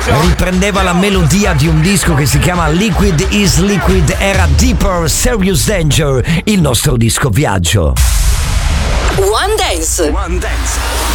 riprendeva la melodia di un disco che si chiama Liquid is Liquid, era Deeper Serious Danger, il nostro disco viaggio. One Dance.